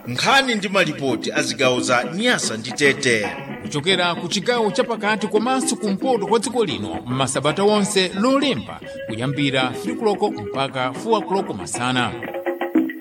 nkhani ndi malipoti a zigawo za Nyasa ndi Tete kuchokera ku chigawo chapakati komanso kumpoto kwa dziko lino m'masabata onse lolemba kuyambira 3 koloko mpaka 4 koloko masana.